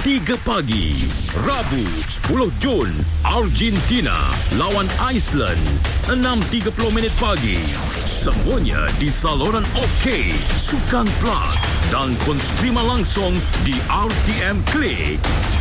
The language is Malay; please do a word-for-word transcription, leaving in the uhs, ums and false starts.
tiga pagi. Rabu, sepuluh Jun, Argentina lawan Iceland, enam tiga puluh minit pagi. Semuanya di saluran OK, Sukan Plus dan pun streama langsung di R T M Klik.